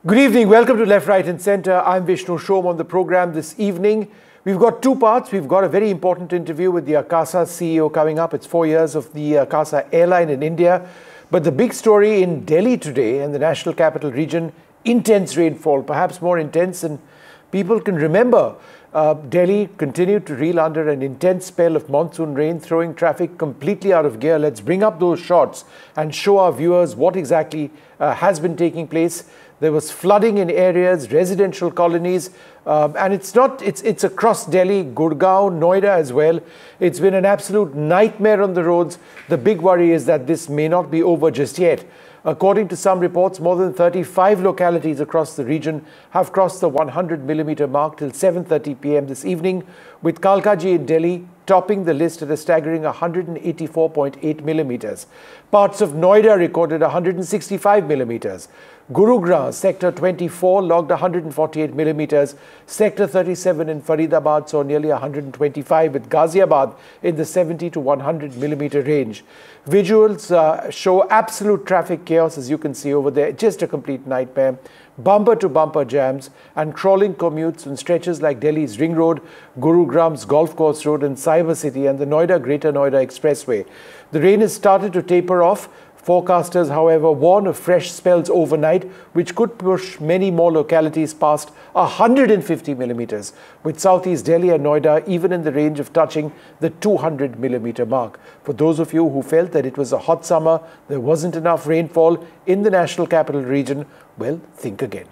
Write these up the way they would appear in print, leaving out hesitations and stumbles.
Good evening. Welcome to Left, Right and Centre. I'm Vishnu Shom. On the programme this evening, we've got two parts. We've got a very important interview with the Akasa CEO coming up. It's 4 years of the Akasa airline in India. But the big story in Delhi today and the National Capital Region, intense rainfall, perhaps more intense than people can remember. Delhi continued to reel under an intense spell of monsoon rain, throwing traffic completely out of gear. Let's bring up those shots and show our viewers what exactly has been taking place. There was flooding in areas, residential colonies, and it's across Delhi, Gurgaon, Noida as well. It's been an absolute nightmare on the roads. The big worry is that this may not be over just yet. According to some reports, more than 35 localities across the region have crossed the 100mm mark till 7:30 p.m. this evening, with Kalkaji in Delhi topping the list at a staggering 184.8 millimeters. Parts of Noida recorded 165 millimeters. Gurugram, Sector 24, logged 148 millimeters. Sector 37 in Faridabad saw nearly 125, with Ghaziabad in the 70 to 100 millimeter range. Visuals show absolute traffic chaos, as you can see over there. Just a complete nightmare. Bumper-to-bumper jams and crawling commutes on stretches like Delhi's Ring Road, Gurugram's Golf Course Road and Cyber City and the Noida-Greater Noida Expressway. The rain has started to taper off. Forecasters, however, warn of fresh spells overnight, which could push many more localities past 150 millimeters, with southeast Delhi and Noida even in the range of touching the 200mm mark. For those of you who felt that it was a hot summer, there wasn't enough rainfall in the National Capital Region, well, think again.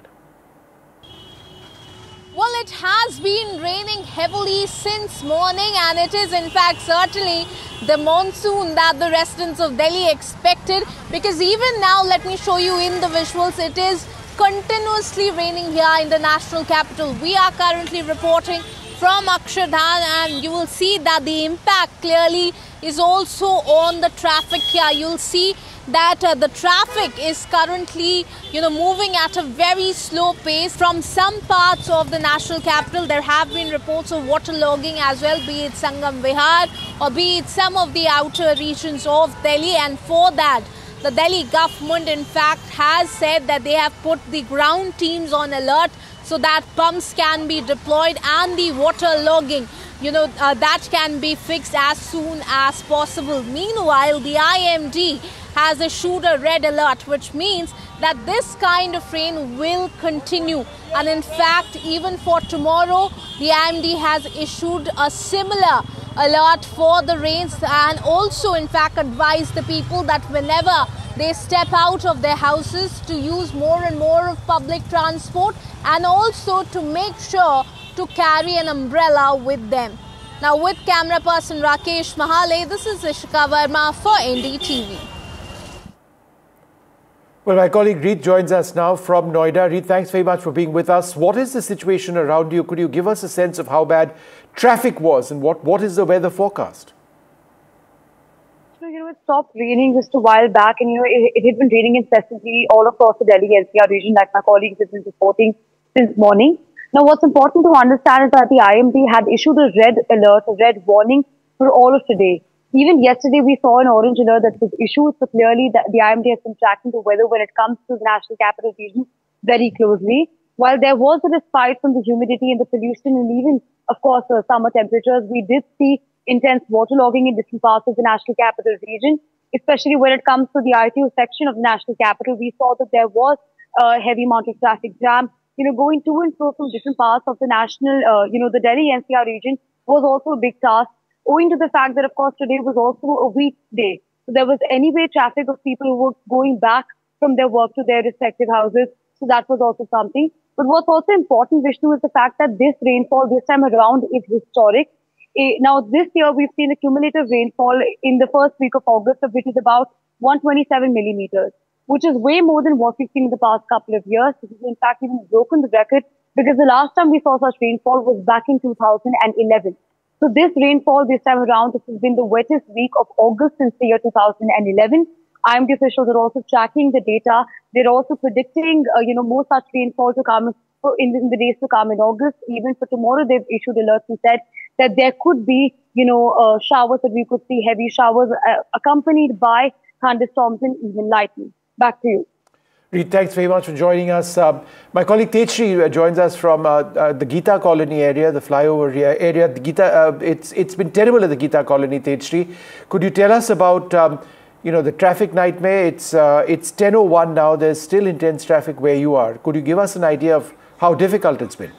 Well, it has been raining heavily since morning, and it is in fact certainly the monsoon that the residents of Delhi expected, because even now, let me show you in the visuals, it is continuously raining here in the national capital. We are currently reporting from Akshardhan, and you will see that the impact clearly is also on the traffic here. You'll see that the traffic is currently, moving at a very slow pace. From some parts of the national capital, there have been reports of waterlogging as well, be it Sangam Vihar or be it some of the outer regions of Delhi. And for that, the Delhi government, in fact, has said that they have put the ground teams on alert so that pumps can be deployed and the waterlogging, that can be fixed as soon as possible. Meanwhile, the IMD has issued a red alert, which means that this kind of rain will continue. And in fact, even for tomorrow, the IMD has issued a similar alert for the rains, and also in fact advised the people that whenever they step out of their houses to use more and more of public transport, and also to make sure to carry an umbrella with them. Now with camera person Rakesh Mahale, this is Ishika Verma for NDTV. Well, my colleague Reet joins us now from Noida. Reet, thanks very much for being with us. What is the situation around you? Could you give us a sense of how bad traffic was and what is the weather forecast? It stopped raining just a while back, and it had been raining incessantly all across the Delhi NCR region, like my colleagues have been reporting since morning. Now, what's important to understand is that the IMD had issued a red alert, a red warning for all of today. Even yesterday, we saw an orange alert that was issued, so clearly the IMD has been tracking the weather when it comes to the National Capital Region very closely. While there was a respite from the humidity and the pollution and even, of course, summer temperatures, we did see intense waterlogging in different parts of the National Capital Region, especially when it comes to the ITO section of the National Capital. We saw that there was a heavy amount of traffic jam, going to and fro from different parts of the national, the Delhi NCR region was also a big task, owing to the fact that, of course, today was also a weekday. So there was anyway traffic of people who were going back from their work to their respective houses. So that was also something. But what's also important, Vishnu, is the fact that this rainfall this time around is historic. Now, this year, we've seen a cumulative rainfall in the first week of August, of which is about 127 millimeters, which is way more than what we've seen in the past couple of years. This has, in fact, even broken the record, because the last time we saw such rainfall was back in 2011. So this rainfall this time around, this has been the wettest week of August since the year 2011. IMD officials are also tracking the data. They're also predicting, more such rainfall to come in the days to come in August. Even for tomorrow, they've issued alerts and said that there could be, showers, that we could see heavy showers accompanied by thunderstorms and even lightning. Back to you. Reed, thanks very much for joining us. My colleague Tejshri joins us from the Gita Colony area, the flyover area. The Gita, it's been terrible at the Gita Colony, Tejshri. Could you tell us about the traffic nightmare? It's 10:01 now. There's still intense traffic where you are. Could you give us an idea of how difficult it's been?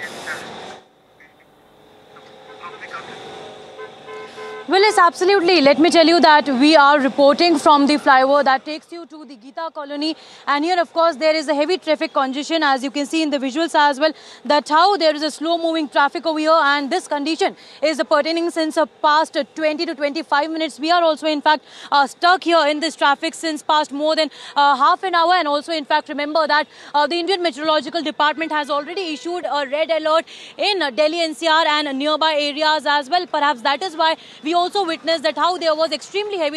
Well, yes, absolutely. Let me tell you that we are reporting from the flyover that takes you to the Gita Colony. And here, of course, there is a heavy traffic congestion, as you can see in the visuals as well. That's how there is a slow-moving traffic over here. And this condition is pertaining since past 20 to 25 minutes. We are also, in fact, stuck here in this traffic since past more than half an hour. And also, in fact, remember that the Indian Meteorological Department has already issued a red alert in Delhi NCR and nearby areas as well. Perhaps that is why we also witnessed that how there was extremely heavy